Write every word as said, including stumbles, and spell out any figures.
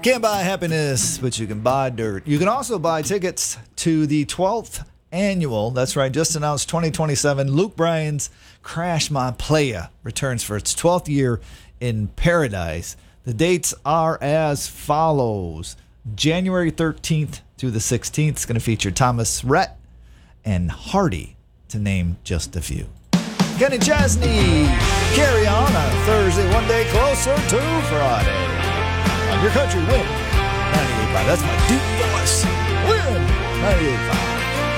Can't buy happiness, but you can buy dirt. You can also buy tickets to the twelfth annual, that's right, just announced twenty twenty-seven, Luke Bryan's Crash My Playa returns for its twelfth year in Paradise. The dates are as follows. January thirteenth through the sixteenth is going to feature Thomas Rhett and Hardy, to name just a few. Kenny Chesney, Carry On on a Thursday, one day closer to Friday. On your country, Win ninety-eight point five. That's my deep voice. Win ninety-eight point five.